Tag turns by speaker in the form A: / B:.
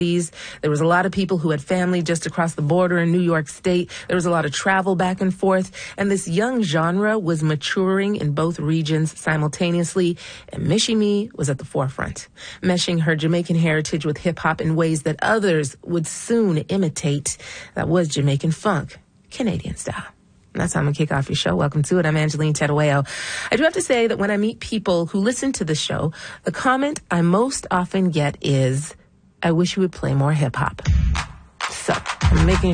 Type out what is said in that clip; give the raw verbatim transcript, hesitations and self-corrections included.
A: There was a lot of people who had family just across the border in New York State. There was a lot of travel back and forth. And this young genre was maturing in both regions simultaneously. And Michie Mee was at the forefront, meshing her Jamaican heritage with hip-hop in ways that others would soon imitate. That was Jamaican funk, Canadian style. And that's how I'm going to kick off your show. Welcome to it. I'm Angeline Terueo. I do have to say that when I meet people who listen to the show, the comment I most often get is, I wish you would play more hip-hop. So I'm making